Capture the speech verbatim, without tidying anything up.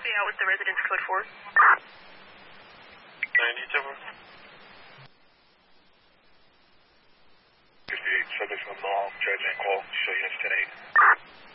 help you out with the residence code for? ninety-seven. fifty-eight, subject from Long, judge and call, show you today.